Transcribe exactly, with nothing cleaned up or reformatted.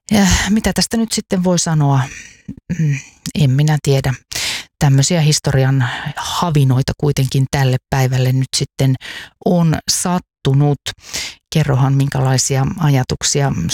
Ja mitä tästä nyt sitten voi sanoa? En minä tiedä. Tämmöisiä historian havinoita kuitenkin tälle päivälle nyt sitten on sattunut. Kerrohan, minkälaisia ajatuksia